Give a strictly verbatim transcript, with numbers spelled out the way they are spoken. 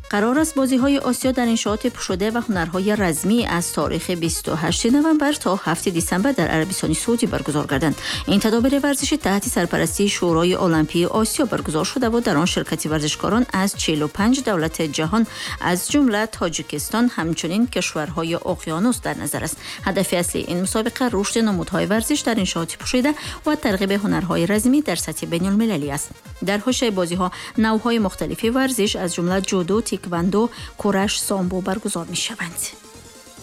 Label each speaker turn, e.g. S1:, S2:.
S1: قرار است بازی‌های آسیا در انشاءات پوشوده و هنرهای رزمی از تاریخ بیست و هشتم نوامبر تا هفتم دسامبر در عربستان سعودی برگزار گردند. این تدابیر ورزشی تحت سرپرستی شورای المپی آسیا برگزار شده و در آن شرکت ورزشکاران از چهل و پنج دولت جهان از جمله تاجیکستان همچنین کشورهای اقیانوس در نظر است. هدف اصلی این مسابقه رشد نمودهای ورزش در انشاءات پوشیده و ترغیب هنرهای رزمی در سطح بین‌المللی است. در حوزه بازی‌ها نوع‌های مختلفی ورزش از جمله جودو، تکواندو، کورش، سامبو برگزار می‌شوند.